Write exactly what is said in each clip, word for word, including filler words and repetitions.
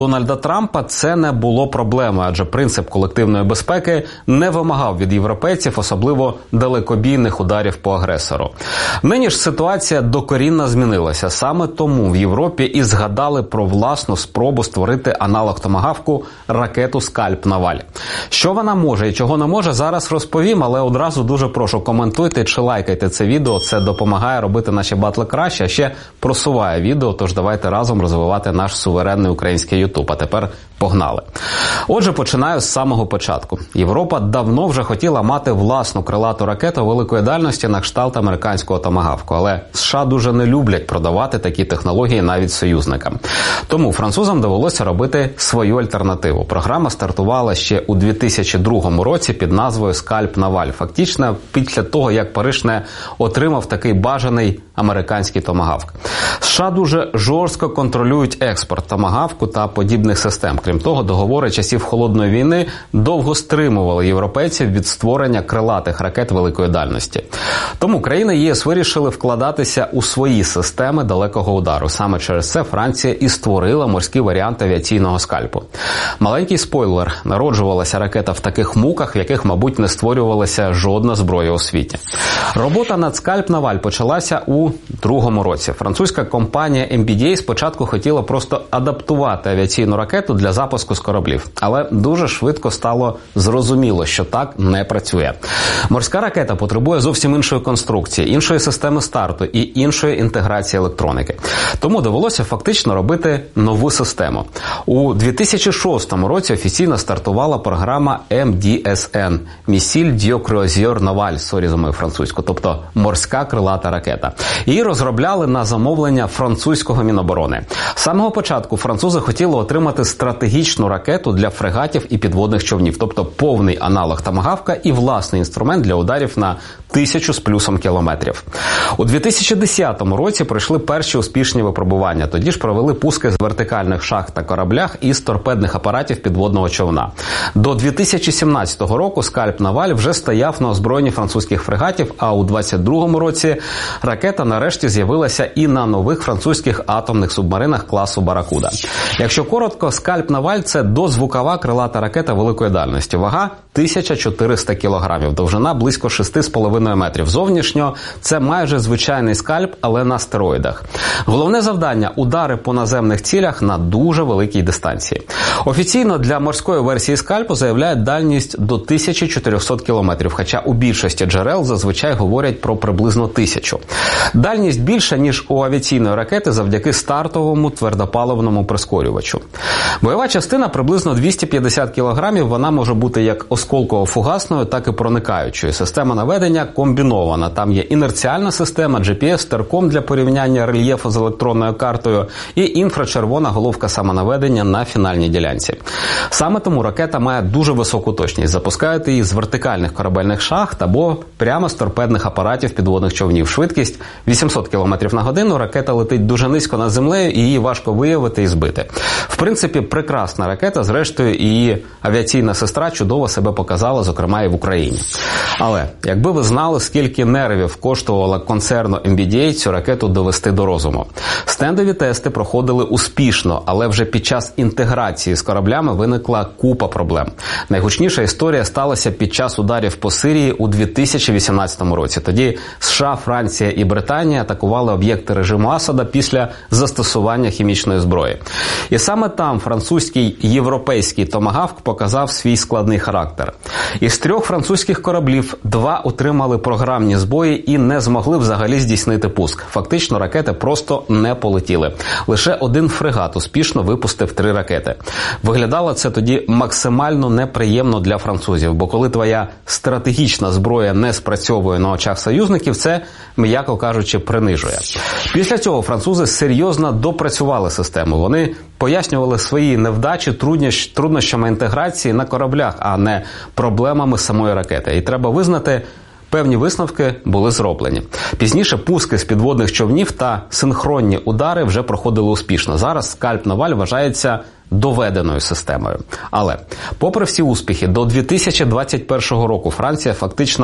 Дональда Трампа це не було проблемою, адже принцип колективної безпеки не вимагав від європейців особливо далекобійних ударів по агресору. Нині ж ситуація докорінно змінилася. Саме тому в Європі і згадали про власну спробу створити аналог томагавку ракету «Скальп-Наваль». Що вона може і чого не може, зараз розповім, але одразу дуже прошу, коментуйте чи лайкайте це відео. Це допомагає робити наші батли краще, а ще просуває відео, тож давайте разом розвивати наш суверенний український ютуб. А тепер погнали. Отже, починаю з самого початку. Європа давно вже хотіла мати власну крилату ракету великої дальності на кшталт американського томагавку, але США дуже не люблять продавати такі технології навіть союзникам. Тому французам довелося робити свою альтернативу. Програма стартувала ще у дві тисячі другому році під назвою «Скальп-Наваль». Фактично, після того, як Париж не отримав такий бажаний американський томагавк. США дуже жорстко контролюють експорт томагавку та подібних систем. Крім того, договори часів Холодної війни довго стримували європейців від створення крилатих ракет великої дальності. Тому країни ЄС вирішили вкладатися у свої системи далекого удару. Саме через це Франція і створила морський варіант авіаційного скальпу. Маленький спойлер – народжувалася ракета в таких муках, в яких, мабуть, не створювалася жодна зброя у світі. Робота над «Скальп-Наваль» почалася у другому році. Французька компанія ем бі ді ей спочатку хотіла просто адаптувати авіаційну ракету для запуску з кораблів. Але дуже швидко стало зрозуміло, що так не працює. Морська ракета потребує зовсім іншої конструкції, іншої системи старту і іншої інтеграції електроніки. Тому довелося фактично робити нову систему. У дві тисячі шостому році офіційно стартувала програма ем ді ес ен – «Missile de Croisière Naval», сорі за мою французьку, тобто морська крилата ракета. Її розробляли на замовлення французького Міноборони. З самого початку французи хотіли отримати стратегічну ракету для фрегатів і підводних човнів, тобто повний аналог томагавка і власний інструмент для ударів на тисячу з плюсом кілометрів. У дві тисячі десятому році пройшли перші успішні випробування. Тоді ж провели пуски з вертикальних шахт на кораблях і з торпедних апаратів підводного човна. До дві тисячі сімнадцятого року «Скальп-Наваль» вже стояв на озброєнні французьких фрегатів, а у двадцять другому році ракета нарешті з'явилася і на нових французьких атомних субмаринах класу «Баракуда». Якщо коротко, «Скальп-Наваль» – це дозвукова крилата ракета великої дальності. Вага – тисяча чотириста кілограмів, довжина близько шість з половиною метрів. Зовнішньо це майже звичайний скальп, але на стероїдах. Головне завдання – удари по наземних цілях на дуже великій дистанції. Офіційно для морської версії скальпу заявляють дальність до тисячі чотирьохсот кілометрів, хоча у більшості джерел зазвичай говорять про приблизно тисячу. Дальність більша, ніж у авіаційної ракети завдяки стартовому твердопаливному прискорювачу. Бойова частина приблизно двісті п'ятдесят кілограмів, вона може бути як осколково-фугасною, так і проникаючою. Система наведення комбінована. Там є інерціальна система, джі пі ес, терком для порівняння рельєфу з електронною картою і інфрачервона головка самонаведення на фінальній ділянці. Саме тому ракета має дуже високу точність. Запускають її з вертикальних корабельних шахт або прямо з торпедних апаратів підводних човнів. Швидкість вісімсот кілометрів на годину, ракета летить дуже низько над землею і її важко виявити і збити. В принципі, прекрасна ракета, зрештою, її авіаційна сестра чудово себе показала, зокрема і в Україні. Але, якби ви знали, скільки нервів коштувало концерну ем бі ді ей цю ракету довести до розуму. Стендові тести проходили успішно, але вже під час інтеграції з кораблями виникла купа проблем. Найгучніша історія сталася під час ударів по Сирії у дві тисячі вісімнадцятому році. Тоді США, Франція і Британія атакували об'єкти режиму Асада після застосування хімічної зброї. І саме там французький європейський томагавк показав свій складний характер. Із трьох французьких кораблів два отримали програмні збої і не змогли взагалі здійснити пуск. Фактично ракети просто не полетіли. Лише один фрегат успішно випустив три ракети. Виглядало це тоді максимально неприємно для французів, бо коли твоя стратегічна зброя не спрацьовує на очах союзників, це, м'яко кажучи, принижує. Після цього французи серйозно допрацювали систему. Вони пояснювали свої невдачі труднощами інтеграції на кораблях, а не проблемами самої ракети. І треба визнати, певні висновки були зроблені. Пізніше пуски з підводних човнів та синхронні удари вже проходили успішно. Зараз «Скальп-Наваль» вважається доведеною системою. Але, попри всі успіхи, до дві тисячі двадцять першого року Франція фактично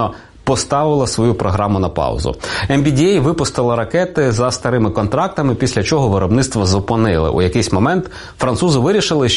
поставила свою програму на паузу. ем бі ді ей випустила ракети за старими контрактами, після чого виробництво зупинили. У якийсь момент французи вирішили,